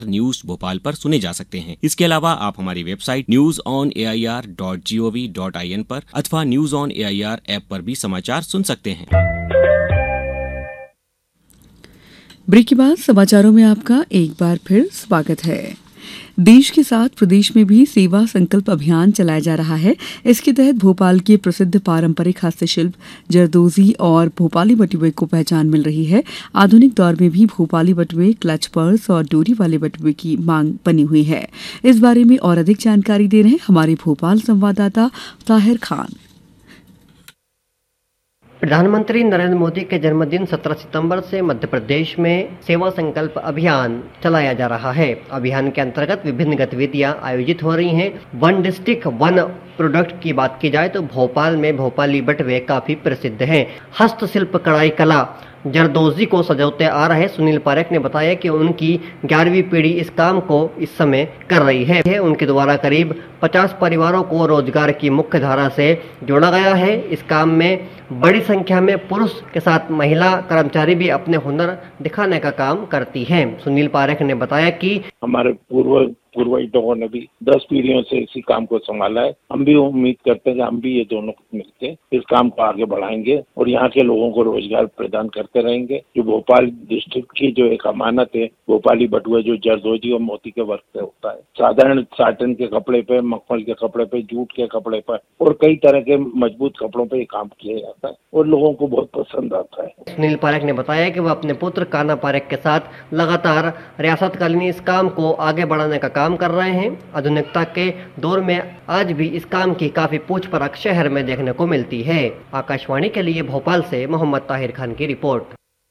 News Bhopal पर सुने जा सकते हैं। इसके अलावा आप हमारी वेबसाइट newsonair.gov.in पर अथवा न्यूज ऑन एआईआर ऐप पर भी समाचार सुन सकते हैं। ब्रेक के बाद समाचारों में आपका एक बार फिर स्वागत है। देश के साथ प्रदेश में भी सेवा संकल्प अभियान चलाया जा रहा है। इसके तहत भोपाल के प्रसिद्ध पारंपरिक हस्तशिल्प जरदोजी और भोपाली बटुए को पहचान मिल रही है। आधुनिक दौर में भी भोपाली बटुए, क्लच पर्स और डोरी वाले बटुए की मांग बनी हुई है। इस बारे में और अधिक जानकारी दे रहे हैं हमारे भोपाल संवाददाता ताहिर खान। प्रधानमंत्री नरेंद्र मोदी के जन्मदिन 17 सितंबर से मध्य प्रदेश में सेवा संकल्प अभियान चलाया जा रहा है। अभियान के अंतर्गत विभिन्न गतिविधियां आयोजित हो रही हैं। वन डिस्ट्रिक्ट वन प्रोडक्ट की बात की जाए तो भोपाल में भोपाली बटुए काफी प्रसिद्ध हैं। हस्तशिल्प कढ़ाई कला जरदोजी को सजोते आ रहे सुनील पारेख ने बताया कि उनकी 11वीं पीढ़ी इस काम को इस समय कर रही है। उनके द्वारा करीब 50 परिवारों को रोजगार की मुख्य धारा से जोड़ा गया है। इस काम में बड़ी संख्या में पुरुष के साथ महिला कर्मचारी भी अपने हुनर दिखाने का काम करती हैं। सुनील पारेख ने बताया कि हमारे पूर्वजों ने भी 10 पीढ़ियों से इसी काम को संभाला है। हम भी उम्मीद करते हैं कि हम भी ये दोनों मिलकर इस काम को आगे बढ़ाएंगे और यहाँ के लोगों को रोजगार प्रदान करते रहेंगे। जो भोपाल डिस्ट्रिक्ट की जो एक अमानत है, भोपाली बटुआ जो जरदोजी और मोती के वर्क से होता है, साधारण साटन के कपड़े पे, मखमल के कपड़े पे, जूट के कपड़े पर और कई तरह के मजबूत कपड़ों पे ये काम किया जाता है और लोगों को बहुत पसंद आता है। सुनील पारेख ने बताया कि वह अपने पुत्र कान्हा पारेख के साथ लगातार रियासतकालीन इस काम को आगे बढ़ाने का काम कर रहे हैं। आधुनिकता के दौर में आज भी इस काम की काफी पूछ परख शहर में देखने को मिलती है। आकाशवाणी के लिए भोपाल से मोहम्मद ताहिर खान की रिपोर्ट।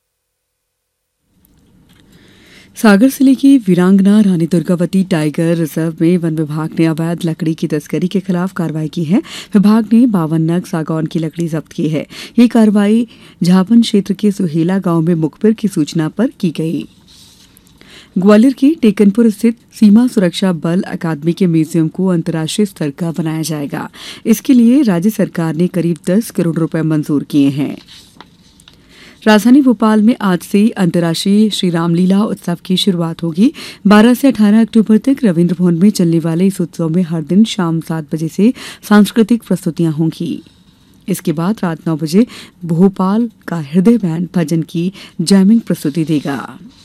सागर जिले की वीरांगना रानी दुर्गावती टाइगर रिजर्व में वन विभाग ने अवैध लकड़ी की तस्करी के खिलाफ कार्रवाई की है। विभाग ने 52 नग सागौन की लकड़ी जब्त की है। ये कार्रवाई झापन क्षेत्र के सुहेला गांव में मुखबिर की सूचना पर की गई। ग्वालियर के टेकनपुर स्थित सीमा सुरक्षा बल अकादमी के म्यूजियम को अंतर्राष्ट्रीय स्तर का बनाया जाएगा। इसके लिए राज्य सरकार ने करीब 10 करोड़ रुपए मंजूर किए हैं। राजधानी भोपाल में आज से अंतर्राष्ट्रीय श्री रामलीला उत्सव की शुरुआत होगी। 12 से 18 अक्टूबर तक रविन्द्र भवन में चलने वाले इस उत्सव में हर दिन शाम 7 बजे से सांस्कृतिक प्रस्तुतियां होंगी। इसके बाद रात 9 बजे भोपाल का हृदय बैंड भजन की जैमिंग प्रस्तुति देगा।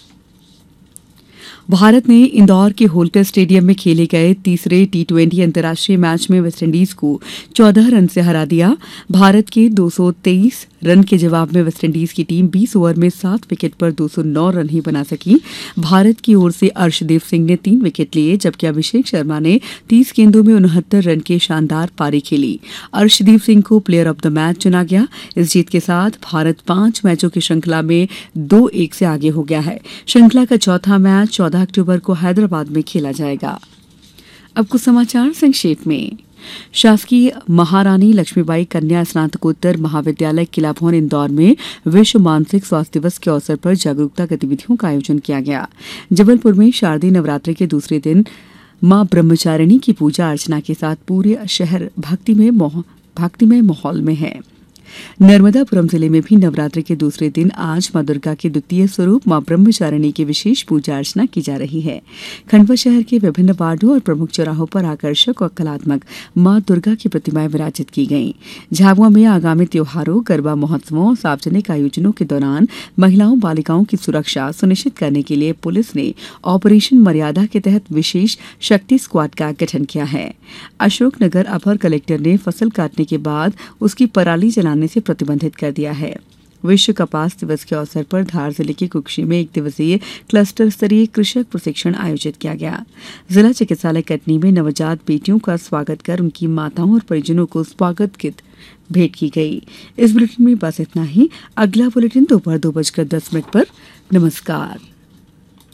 भारत ने इंदौर के होलकर स्टेडियम में खेले गए तीसरे T20 अंतर्राष्ट्रीय मैच में वेस्टइंडीज को 14 रन से हरा दिया। भारत के 223 रन के जवाब में वेस्टइंडीज की टीम 20 ओवर में 7 विकेट पर 209 रन ही बना सकी। भारत की ओर से अर्शदीप सिंह ने 3 विकेट लिए, जबकि अभिषेक शर्मा ने 30 गेंदों में 69 रन की शानदार पारी खेली। अर्शदीप सिंह को प्लेयर ऑफ द मैच चुना गया। इस जीत के साथ भारत 5 मैचों की श्रृंखला में 2-1 से आगे हो गया है। श्रृंखला का चौथा मैच 14 अक्टूबर को हैदराबाद में खेला जाएगा। अब कुछ समाचार संक्षेप में। शासकीय महारानी लक्ष्मीबाई कन्या स्नातकोत्तर महाविद्यालय किला भवन इंदौर में विश्व मानसिक स्वास्थ्य दिवस के अवसर पर जागरूकता गतिविधियों का आयोजन किया गया। जबलपुर में शारदीय नवरात्रि के दूसरे दिन मां ब्रह्मचारिणी की पूजा अर्चना के साथ पूरे शहर भक्तिमय माहौल में है। नर्मदापुरम जिले में भी नवरात्रि के दूसरे दिन आज मां दुर्गा के द्वितीय स्वरूप मां ब्रह्मचारिणी की विशेष पूजा अर्चना की जा रही है। खंडवा शहर के विभिन्न वार्डों और प्रमुख चौराहों पर आकर्षक और कलात्मक मां दुर्गा की प्रतिमाएं विराजित की गईं। झाबुआ में आगामी त्योहारों, गरबा महोत्सवों और सार्वजनिक आयोजनों के दौरान महिलाओं बालिकाओं की सुरक्षा सुनिश्चित करने के लिए पुलिस ने ऑपरेशन मर्यादा के तहत विशेष शक्ति स्क्वाड का गठन किया है। अशोकनगर अपर कलेक्टर ने फसल काटने के बाद उसकी पराली जलाने से प्रतिबंधित कर दिया है। विश्व कपास दिवस के अवसर पर धार जिले के कुक्षी में 1 दिवसीय क्लस्टर स्तरीय कृषक प्रशिक्षण आयोजित किया गया। जिला चिकित्सालय कटनी में नवजात बेटियों का स्वागत कर उनकी माताओं और परिजनों को स्वागत किट भेंट की गई। इस बुलेटिन में बस इतना ही। अगला बुलेटिन दोपहर 2:10 पर। नमस्कार।